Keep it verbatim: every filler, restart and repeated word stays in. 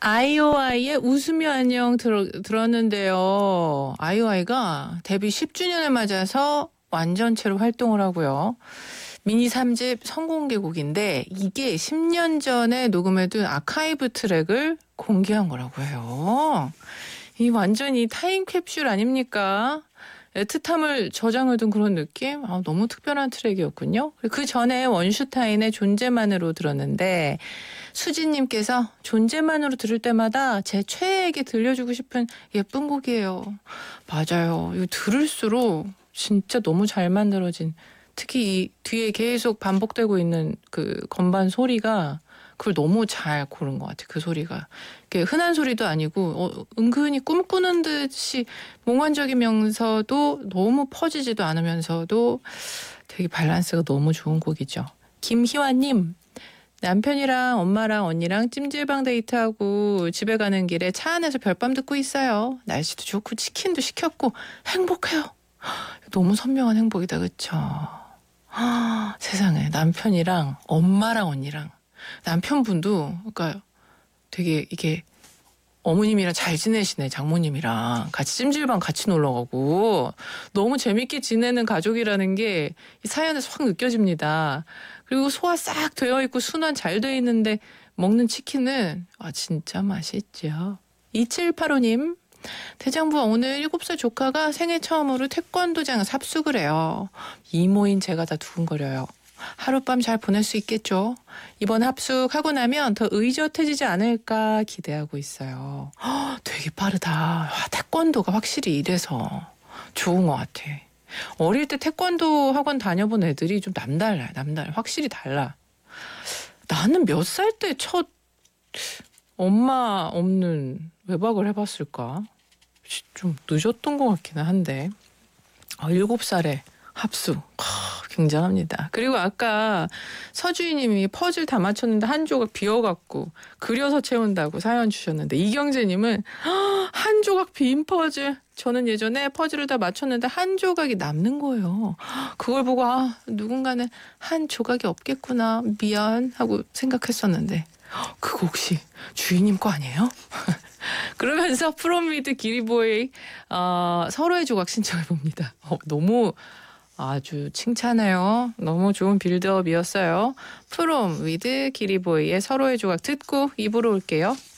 아이오아이의 웃으며 안녕 들, 들었는데요. 아이오아이가 데뷔 십 주년을 맞아서 완전체로 활동을 하고요. 미니 삼 집 선공개곡인데 이게 십 년 전에 녹음해둔 아카이브 트랙을 공개한 거라고 해요. 이 완전히 타임캡슐 아닙니까? 애틋함을 저장을 둔 그런 느낌? 아, 너무 특별한 트랙이었군요. 그 전에 원슈타인의 존재만으로 들었는데 수진님께서 존재만으로 들을 때마다 제 최애에게 들려주고 싶은 예쁜 곡이에요. 맞아요. 이거 들을수록 진짜 너무 잘 만들어진, 특히 이 뒤에 계속 반복되고 있는 그 건반 소리가 그걸 너무 잘 고른 것 같아요. 그 소리가 흔한 소리도 아니고 어, 은근히 꿈꾸는 듯이 몽환적이면서도 너무 퍼지지도 않으면서도 되게 밸런스가 너무 좋은 곡이죠. 김희화님, 남편이랑 엄마랑 언니랑 찜질방 데이트하고 집에 가는 길에 차 안에서 별밤 듣고 있어요. 날씨도 좋고 치킨도 시켰고 행복해요. 너무 선명한 행복이다, 그쵸? 아, 세상에 남편이랑 엄마랑 언니랑 남편분도 그러니까 되게 이게 어머님이랑 잘 지내시네. 장모님이랑 같이 찜질방 같이 놀러가고 너무 재밌게 지내는 가족이라는 게 이 사연에서 확 느껴집니다. 그리고 소화 싹 되어 있고 순환 잘 되어 있는데 먹는 치킨은 아 진짜 맛있죠. 이칠팔오님, 대장부 오늘 일곱 살 조카가 생애 처음으로 태권도장에서 합숙을 해요. 이모인 제가 다 두근거려요. 하룻밤 잘 보낼 수 있겠죠. 이번 합숙하고 나면 더 의젓해지지 않을까 기대하고 있어요. 허, 되게 빠르다. 와, 태권도가 확실히 이래서 좋은 것 같아. 어릴 때 태권도 학원 다녀본 애들이 좀 남달라요. 남달. 확실히 달라. 나는 몇 살 때 첫 엄마 없는 외박을 해봤을까? 좀 늦었던 것 같기는 한데. 아, 일곱 살에 합숙. 하, 굉장합니다. 그리고 아까 서주희님이 퍼즐 다 맞췄는데 한 조각 비어갖고 그려서 채운다고 사연 주셨는데 이경재님은 한 조각 빈 퍼즐. 저는 예전에 퍼즐을 다 맞췄는데 한 조각이 남는 거예요. 그걸 보고 아 누군가는 한 조각이 없겠구나 미안 하고 생각했었는데 그거 혹시 주인님 거 아니에요? 그러면서 프롬미드 기리보이 어, 서로의 조각 신청해봅니다. 어, 너무 아주 칭찬해요. 너무 좋은 빌드업이었어요. 프롬 위드 기리보이의 서로의 조각 듣고 입으로 올게요.